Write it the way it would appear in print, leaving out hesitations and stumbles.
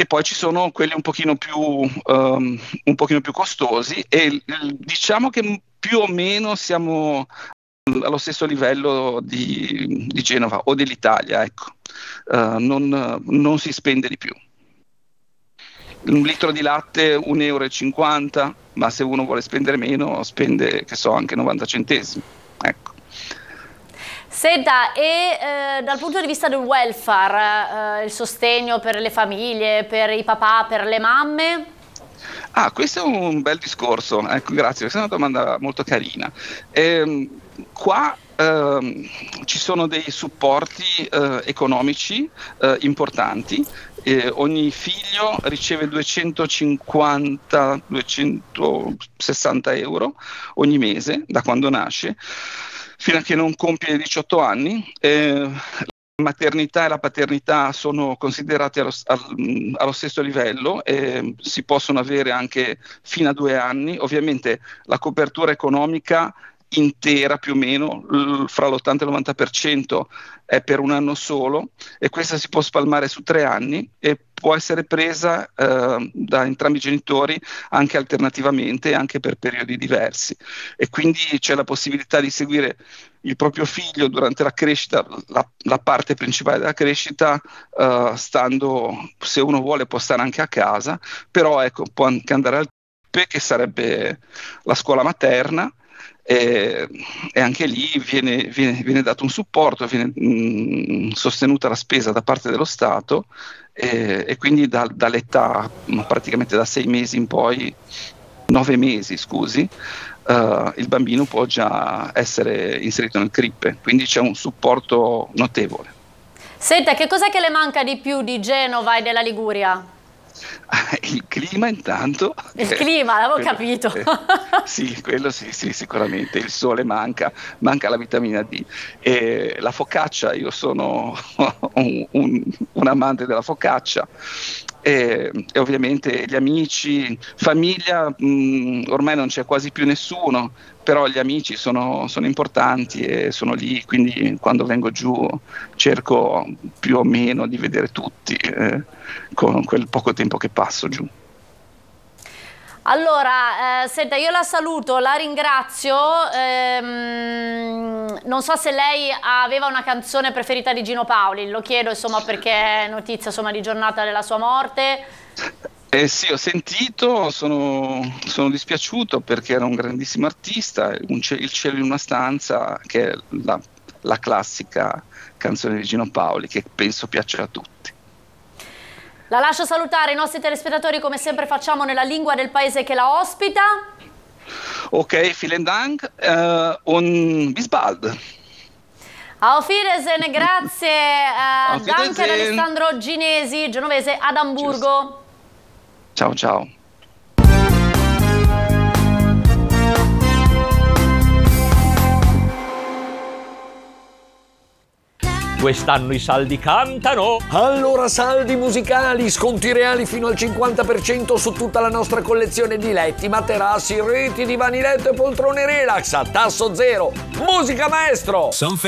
poi ci sono quelli un pochino più costosi e diciamo che più o meno siamo allo stesso livello di Genova o dell'Italia, ecco. Non si spende di più. Un litro di latte 1,50 euro, ma se uno vuole spendere meno spende, che so, anche 90 centesimi. Ecco. Senta, e dal punto di vista del welfare, il sostegno per le famiglie, per i papà, per le mamme? Questo è un bel discorso, ecco, grazie, questa è una domanda molto carina. Qua ci sono dei supporti economici importanti. Ogni figlio riceve 250-260 euro ogni mese da quando nasce, fino a che non compie 18 anni. La maternità e la paternità sono considerate allo stesso livello e si possono avere anche fino a 2 anni. Ovviamente la copertura economica intera più o meno, fra l'80 e il 90% è per un anno solo, e questa si può spalmare su 3 anni e può essere presa da entrambi i genitori anche alternativamente, anche per periodi diversi, e quindi c'è la possibilità di seguire il proprio figlio durante la crescita, la parte principale della crescita, stando, se uno vuole può stare anche a casa, però ecco, può anche andare al PE, che sarebbe la scuola materna, e anche lì viene dato un supporto, viene sostenuta la spesa da parte dello Stato, e quindi dall'età, praticamente da 6 mesi in poi, 9 mesi scusi, il bambino può già essere inserito nel CRIPPE, quindi c'è un supporto notevole. Senta, che cos'è che le manca di più di Genova e della Liguria? Il clima intanto. Il clima, l'avevo capito. Sì, quello sì, sicuramente. Il sole manca la vitamina D. E la focaccia, io sono un amante della focaccia. E ovviamente gli amici, famiglia, ormai non c'è quasi più nessuno, però gli amici sono importanti e sono lì, quindi quando vengo giù cerco più o meno di vedere tutti con quel poco tempo che passo giù. Allora, senta, io la saluto, la ringrazio, non so se lei aveva una canzone preferita di Gino Paoli, lo chiedo insomma perché è notizia insomma di giornata della sua morte. Sì, ho sentito, sono dispiaciuto perché era un grandissimo artista, Il cielo in una stanza, che è la classica canzone di Gino Paoli, che penso piaccia a tutti. La lascio salutare i nostri telespettatori come sempre facciamo nella lingua del paese che la ospita. Ok, vielen Dank und bis bald. Auf Wiedersehen, grazie. Auf Wiedersehen. Danke ad Alessandro Ginesi, genovese ad Amburgo. Ciao ciao. Quest'anno i saldi cantano. Allora, saldi musicali, sconti reali fino al 50% su tutta la nostra collezione di letti, materassi, reti, divani letto e poltrone relax a tasso zero. Musica maestro!